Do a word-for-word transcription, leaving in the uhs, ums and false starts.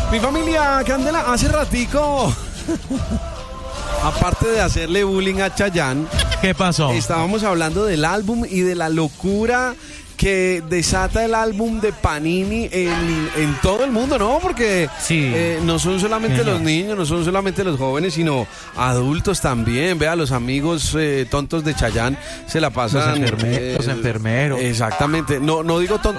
Mi familia Candela, hace ratico, aparte de hacerle bullying a Chayanne, ¿qué pasó? Estábamos hablando del álbum y de la locura que desata el álbum de Panini en, en todo el mundo, ¿no? Porque sí. eh, no son solamente Señor. los niños, no son solamente los jóvenes, sino adultos también. Vea, los amigos eh, tontos de Chayanne se la pasan... Los, enferme- eh, los enfermeros. Exactamente. No, no digo tontos.